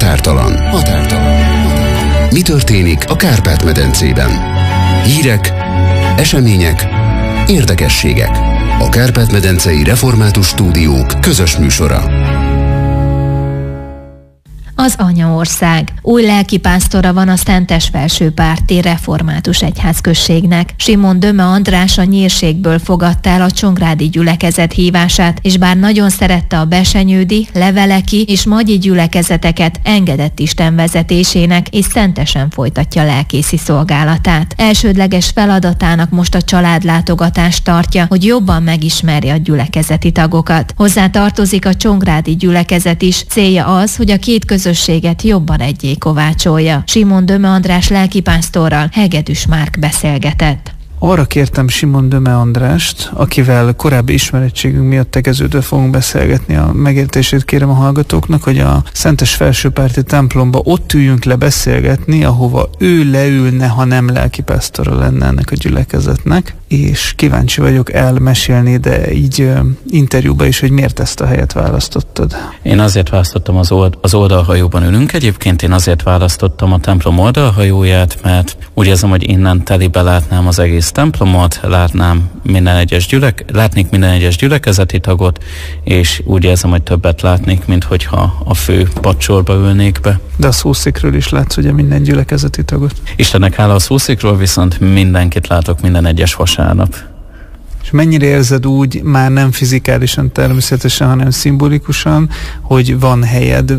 Határtalan. Mi történik a Kárpát-medencében? Hírek, események, érdekességek. A Kárpát-medencei Református Stúdiók közös műsora. Az Anyaország. Új lelkipásztora van a Szentesfelsőpárti Református Egyházközségnek. Simon Döme András a Nyírségből fogadta el a csongrádi gyülekezet hívását, és bár nagyon szerette a besenyődi, leveleki és magyi gyülekezeteket, engedett Isten vezetésének, és szentesen folytatja lelkészi szolgálatát. Elsődleges feladatának most a családlátogatást tartja, hogy jobban megismerje a gyülekezeti tagokat. Hozzá tartozik a csongrádi gyülekezet is. Célja az, hogy a két közösséget jobban egyé kovácsolja. Simon Döme András lelkipásztorral Hegedűs Márk beszélgetett. Arra kértem Simon Döme Andrást, akivel korábbi ismerettségünk miatt tegeződve fogunk beszélgetni, a megértését kérem a hallgatóknak, hogy a Szentesfelsőpárti templomba ott üljünk le beszélgetni, ahova ő leülne, ha nem lelkipásztora lenne ennek a gyülekezetnek, és kíváncsi vagyok elmesélni, de így interjúba is, hogy miért ezt a helyet választottad. Én azért választottam az oldalhajóban ülünk. Egyébként én azért választottam a templom oldalhajóját, mert úgy érzem, hogy innen telibe látnám az egész templomot, látnék minden egyes gyülekezeti tagot, és úgy érzem, hogy többet látnék, mint hogyha a fő padsorba ülnék be. De a szószékről is látsz ugye minden gyülekezeti tagot? Istennek hála, a szószékről viszont mindenkit látok minden egyes vasárnap. És mennyire érzed úgy, már nem fizikálisan természetesen, hanem szimbolikusan, hogy van helyed